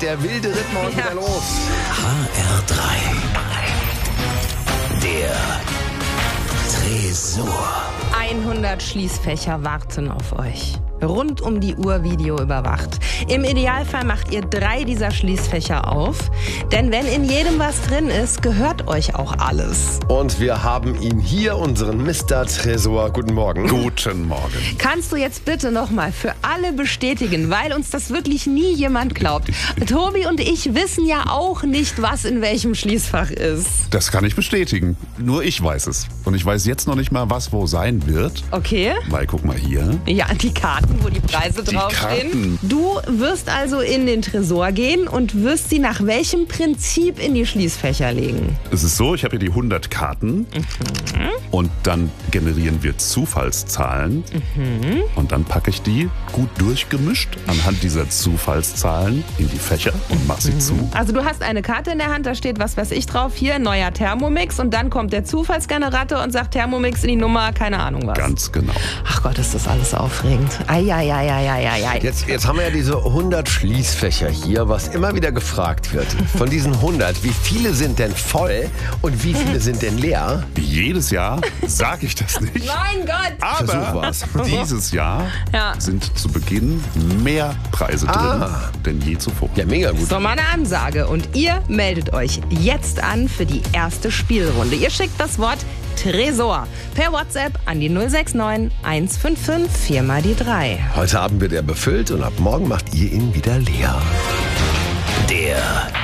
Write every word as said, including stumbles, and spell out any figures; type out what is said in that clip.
der wilde Ritt morgen Ja. wieder los. H R drei. Der Tresor. hundert Schließfächer warten auf euch. Rund um die Uhr Video überwacht. Im Idealfall macht ihr drei dieser Schließfächer auf. Denn wenn in jedem was drin ist, gehört euch auch alles. Und wir haben ihn hier, unseren Mister Tresor. Guten Morgen. Guten Morgen. Kannst du jetzt bitte nochmal für alle bestätigen, weil uns das wirklich nie jemand glaubt. Tobi und ich wissen ja auch nicht, was in welchem Schließfach ist. Das kann ich bestätigen. Nur ich weiß es. Und ich weiß jetzt noch nicht mal, was wo sein wird. Okay? Weil, guck mal hier. Ja, die Karten, wo die Preise Die draufstehen. Karten. Du wirst also in den Tresor gehen und wirst sie nach welchem Prinzip in die Schließfächer legen? Es ist so, ich habe hier die hundert Karten. Mhm. Und dann generieren wir Zufallszahlen. Mhm. Und dann packe ich die gut durchgemischt anhand dieser Zufallszahlen in die Fächer und mache sie zu. Also du hast eine Karte in der Hand, da steht was weiß ich drauf, hier neuer Thermomix und dann kommt der Zufallsgenerator und sagt Thermomix in die Nummer, keine Ahnung was. Ganz genau. Ach Gott, ist das alles aufregend. Eieieiei. Jetzt, jetzt haben wir ja diese hundert Schließfächer hier, was immer wieder gefragt wird. Von diesen hundert, wie viele sind denn voll und wie viele sind denn leer? Jedes Jahr sage ich das nicht. Mein Gott! Versuch Aber war's. dieses Jahr Ja. sind zu Beginn mehr Preise drin Ah. denn je zuvor. Ja, mega gut. So, mal eine Ansage. Und ihr meldet euch jetzt an für die erste Spielrunde. Ihr schickt das Wort Tresor per WhatsApp an die null sechs neun eins fünf fünf vier mal die drei. Heute Abend wird er befüllt und ab morgen macht ihr ihn wieder leer. Der